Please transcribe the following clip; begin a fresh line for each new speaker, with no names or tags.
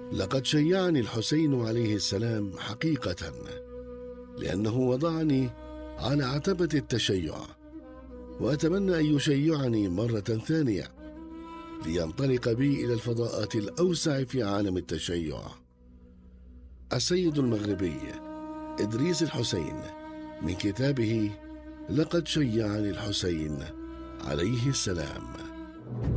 لقد شيعني الحسين عليه السلام حقيقة، لأنه وضعني على عتبة التشيع، وأتمنى أن يشيعني مرة ثانية لينطلق بي إلى الفضاءات الأوسع في عالم التشيع. السيد المغربي إدريس الحسين، من كتابه لقد شيعني الحسين عليه السلام.